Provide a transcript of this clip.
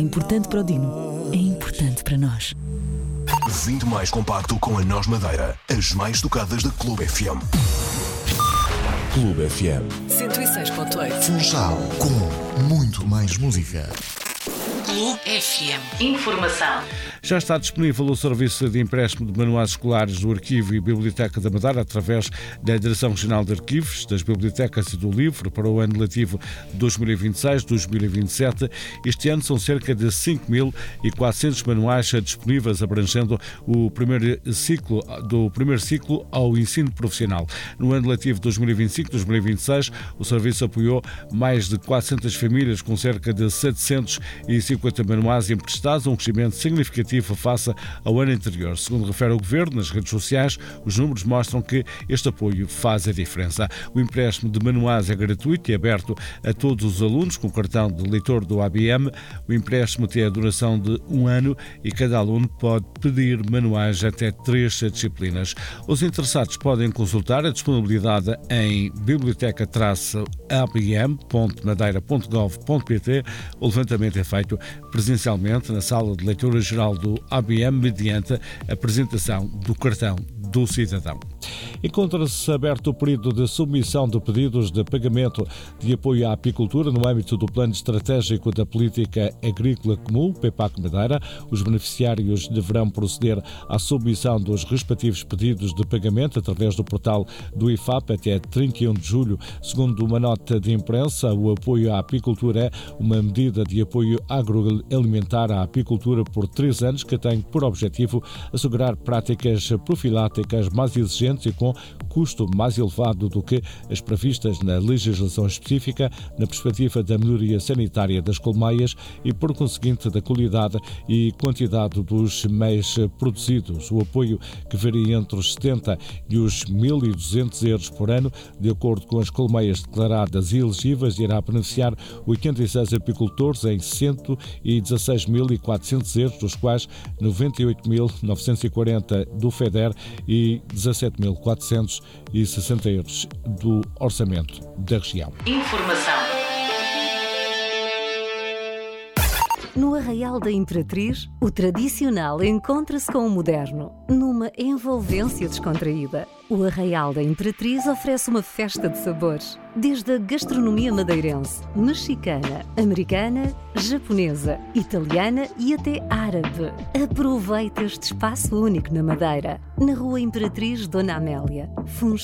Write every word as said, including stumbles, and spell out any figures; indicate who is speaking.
Speaker 1: Importante para o Dino, é importante para nós.
Speaker 2: vinte mais compacto com a Nós Madeira. As mais tocadas da Clube F M.
Speaker 3: Clube F M.
Speaker 1: cento e seis ponto oito.
Speaker 3: Funchal com muito mais música.
Speaker 1: Clube F M. Informação.
Speaker 4: Já está disponível o serviço de empréstimo de manuais escolares do Arquivo e Biblioteca da Madeira através da Direção Regional de Arquivos, das Bibliotecas e do Livro para o ano letivo dois mil e vinte e seis dois mil e vinte e sete. Este ano são cerca de cinco mil e quatrocentos manuais disponíveis, abrangendo o primeiro ciclo, do primeiro ciclo ao ensino profissional. No ano letivo dois mil e vinte e cinco dois mil e vinte e seis, o serviço apoiou mais de quatrocentas famílias com cerca de setecentos e cinquenta manuais emprestados, um crescimento significativo face ao ano anterior. Segundo refere o Governo, nas redes sociais, os números mostram que este apoio faz a diferença. O empréstimo de manuais é gratuito e aberto a todos os alunos com cartão de leitor do A B M. O empréstimo tem a duração de um ano e cada aluno pode pedir manuais até três disciplinas. Os interessados podem consultar a disponibilidade em biblioteca a b m ponto madeira ponto gov ponto p t. O levantamento é feito presencialmente na sala de leitura geral do A B M mediante a apresentação do cartão do cidadão. Encontra-se aberto o período de submissão de pedidos de pagamento de apoio à apicultura no âmbito do Plano Estratégico da Política Agrícola Comum, P PAC Madeira. Os beneficiários deverão proceder à submissão dos respectivos pedidos de pagamento através do portal do I F A P até trinta e um de julho. Segundo uma nota de imprensa, o apoio à apicultura é uma medida de apoio agroalimentar à apicultura por três anos que tem por objetivo assegurar práticas profiláticas mais exigentes e com custo mais elevado do que as previstas na legislação específica, na perspectiva da melhoria sanitária das colmeias e, por conseguinte, da qualidade e quantidade dos meios produzidos. O apoio, que varia entre os setenta e os mil e duzentos euros por ano, de acordo com as colmeias declaradas e elegíveis, irá beneficiar oitenta e seis apicultores em cento e dezasseis mil e quatrocentos euros, dos quais noventa e oito mil novecentos e quarenta do FEDER e dezassete mil quatrocentos e sessenta euros do orçamento da região.
Speaker 1: Informação. No Arraial da Imperatriz, o tradicional encontra-se com o moderno, numa envolvência descontraída. O Arraial da Imperatriz oferece uma festa de sabores, desde a gastronomia madeirense, mexicana, americana, japonesa, italiana e até árabe. Aproveite este espaço único na Madeira, na Rua Imperatriz Dona Amélia, Funchal.